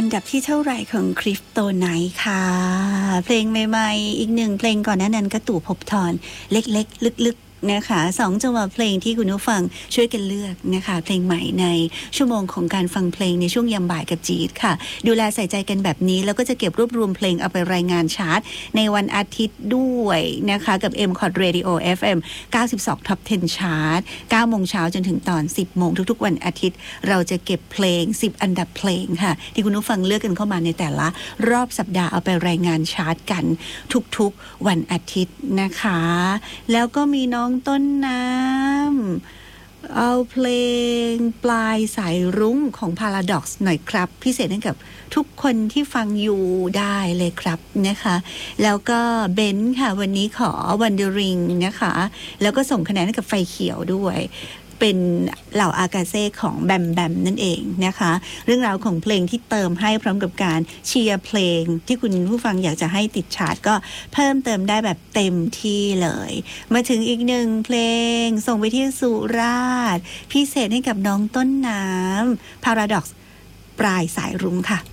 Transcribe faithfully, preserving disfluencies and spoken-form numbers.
ดับที่เท่าไหร่ของคริปโตไนท์ค่ะเพลงใหม่ๆอีกหนึ่งเพลงก่อนหน้านั้นก็ตู่ภพธรเล็กๆลึกๆนะคะสองจังหวะเพลงที่คุณผู้ฟังช่วยกันเลือกนะคะเพลงใหม่ในชั่วโมงของการฟังเพลงในช่วงยามบ่ายกับจีดค่ะดูแลใส่ใจกันแบบนี้แล้วก็จะเก็บรวบรวมเพลงเอาไปรายงานชาร์ตในวันอาทิตย์ด้วยนะคะกับ เอ็ม คอท Radio เอฟ เอ็ม เก้าสิบสอง Top สิบ Chart เก้าโมงเช้าจนถึงตอนสิบโมงทุกๆวันอาทิตย์เราจะเก็บเพลงสิบอันดับเพลงค่ะที่คุณผู้ฟังเลือกกันเข้ามาในแต่ละรอบสัปดาห์เอาไปรายงานชาร์ตกันทุกๆวันอาทิตย์นะคะแล้วก็มีน้องต้นน้ำเอาเพลงปลายสายรุ้งของ Paradox หน่อยครับพิเศษให้กับทุกคนที่ฟังอยู่ได้เลยครับนะคะแล้วก็เบนซ์ค่ะวันนี้ขอ Wandering นะคะแล้วก็ส่งคะแนนให้กับไฟเขียวด้วยเป็นเหล่าอากาเซ่ของแบมแบมนั่นเองนะคะเรื่องราวของเพลงที่เติมให้พร้อมกับการเชียร์เพลงที่คุณผู้ฟังอยากจะให้ติดชาร์ตก็เพิ่มเติมได้แบบเต็มที่เลยมาถึงอีกหนึ่งเพลงส่งไปที่สุราษฎร์พิเศษให้กับน้องต้นน้ำ Paradox ปลายสายรุ้งค่ะ